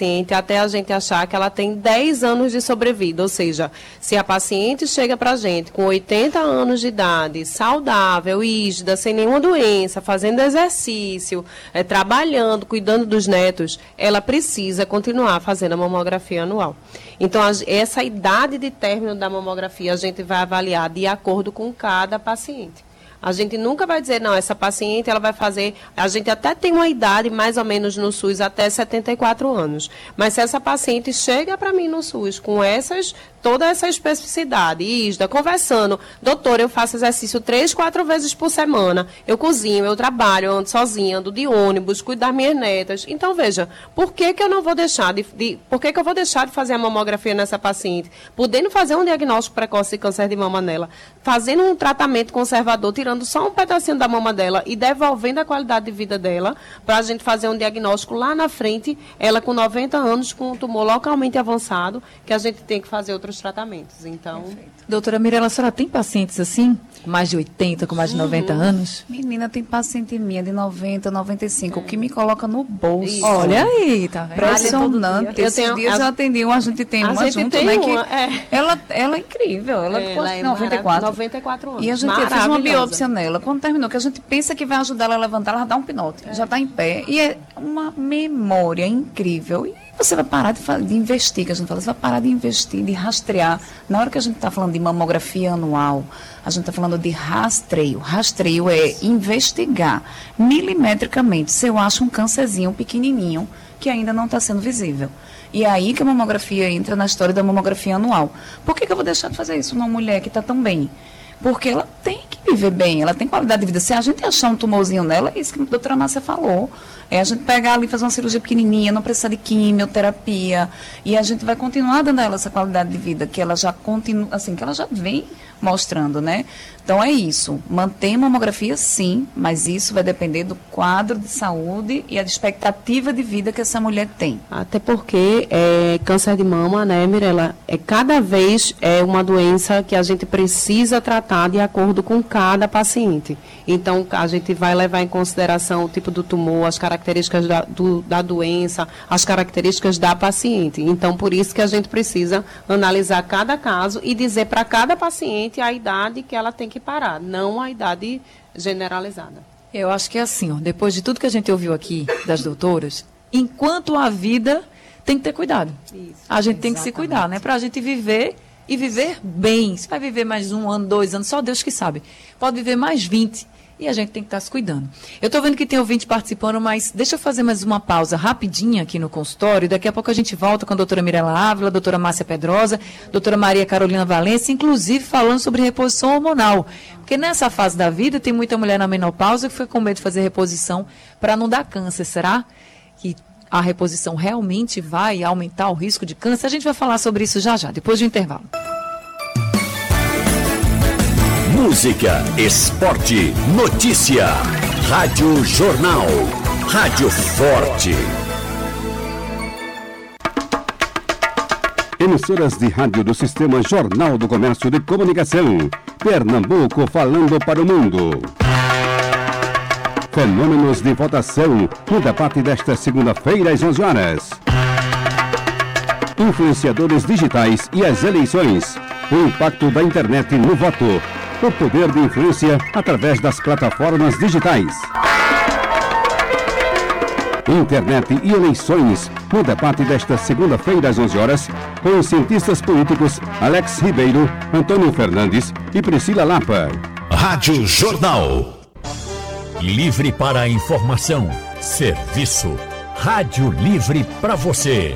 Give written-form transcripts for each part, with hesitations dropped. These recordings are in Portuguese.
paciente até a gente achar que ela tem 10 anos de sobrevida. Ou seja, se a paciente chega para a gente com 80 anos de idade, saudável, rígida, sem nenhuma doença, fazendo exercício, trabalhando, cuidando dos netos, ela precisa continuar fazendo a mamografia anual. Então, essa idade de término da mamografia a gente vai avaliar de acordo com cada paciente. A gente nunca vai dizer, não, essa paciente ela vai fazer... A gente até tem uma idade, mais ou menos, no SUS, até 74 anos. Mas se essa paciente chega para mim no SUS com toda essa especificidade, ISDA, conversando, doutor, eu faço exercício 3, 4 vezes por semana, eu cozinho, eu trabalho, eu ando sozinha, ando de ônibus, cuido das minhas netas. Então, veja, por que eu não vou deixar por que eu vou deixar de fazer a mamografia nessa paciente? Podendo fazer um diagnóstico precoce de câncer de mama nela, fazendo um tratamento conservador, tirando só um pedacinho da mama dela e devolvendo a qualidade de vida dela, para a gente fazer um diagnóstico lá na frente, ela com 90 anos, com um tumor localmente avançado, que a gente tem que fazer outros tratamentos. Então, doutora Mirela, a senhora tem pacientes assim, com mais de 80, com mais de 90 anos? Menina, tem paciente minha de 90, 95, o que me coloca no bolso. Isso. Olha aí, tá vendo? Impressionante. Esses dias eu atendi a gente tem uma junto, né? Ela é incrível, ela é 94 anos. E a gente fez uma biópsia nela. Quando terminou, que a gente pensa que vai ajudar ela a levantar, ela dá um pinote, já está em pé. E é uma memória incrível. E você vai parar de investir, que a gente fala, você vai parar de investir, de rastrear. Na hora que a gente está falando de mamografia anual, a gente está falando de rastreio. Rastreio é investigar milimetricamente se eu acho um câncerzinho pequenininho que ainda não está sendo visível. E é aí que a mamografia entra na história da mamografia anual. Por que eu vou deixar de fazer isso numa mulher que está tão bem? Porque ela tem que viver bem, ela tem qualidade de vida. Se a gente achar um tumorzinho nela, é isso que a doutora Márcia falou. É a gente pegar ali e fazer uma cirurgia pequenininha, não precisa de quimioterapia. E a gente vai continuar dando a ela essa qualidade de vida que ela já continua, assim, que ela já vem mostrando, né? Então é isso. Manter mamografia, sim, mas isso vai depender do quadro de saúde e a expectativa de vida que essa mulher tem. Até porque câncer de mama, né, Mirela, cada vez é uma doença que a gente precisa tratar de acordo com cada paciente. Então, a gente vai levar em consideração o tipo do tumor, as características da doença, as características da paciente. Então, por isso que a gente precisa analisar cada caso e dizer para cada paciente a idade que ela tem que parar, não a idade generalizada. Eu acho que é assim, ó, depois de tudo que a gente ouviu aqui das doutoras, enquanto há vida, tem que ter cuidado. Isso, a gente tem que se cuidar, né? Para a gente viver e viver bem. Se vai viver mais 1 ano, 2 anos, só Deus que sabe. Pode viver mais 20 e a gente tem que estar se cuidando. Eu estou vendo que tem ouvinte participando, mas deixa eu fazer mais uma pausa rapidinha aqui no consultório. Daqui a pouco a gente volta com a doutora Mirela Ávila, a doutora Márcia Pedrosa, a doutora Maria Carolina Valença, inclusive falando sobre reposição hormonal. Porque nessa fase da vida tem muita mulher na menopausa que foi com medo de fazer reposição para não dar câncer. Será que a reposição realmente vai aumentar o risco de câncer? A gente vai falar sobre isso já já, depois do intervalo. Música, esporte, notícia. Rádio Jornal. Rádio Forte. Emissoras de rádio do Sistema Jornal do Comércio de Comunicação. Pernambuco falando para o mundo. Fenômenos de votação no debate desta segunda-feira às 11 horas. Influenciadores digitais e as eleições. O impacto da internet no voto. O poder de influência através das plataformas digitais. Internet e eleições no debate desta segunda-feira às 11 horas com os cientistas políticos Alex Ribeiro, Antônio Fernandes e Priscila Lapa. Rádio Jornal. Livre para a informação, serviço. Rádio Livre para você.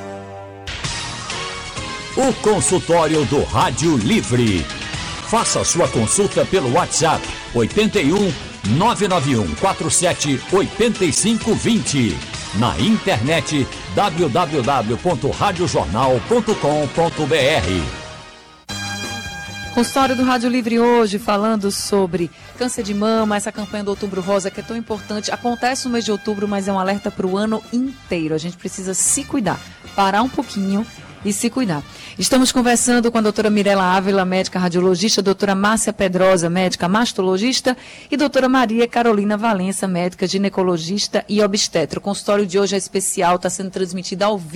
O consultório do Rádio Livre. Faça sua consulta pelo WhatsApp 81 991 47 85 20. Na internet www.radiojornal.com.br. Consultório do Rádio Livre hoje falando sobre câncer de mama, essa campanha do Outubro Rosa que é tão importante. Acontece no mês de outubro, mas é um alerta para o ano inteiro. A gente precisa se cuidar, parar um pouquinho e se cuidar. Estamos conversando com a doutora Mirela Ávila, médica radiologista, doutora Márcia Pedrosa, médica mastologista, e doutora Maria Carolina Valença, médica ginecologista e obstetra. O consultório de hoje é especial, está sendo transmitido ao vivo.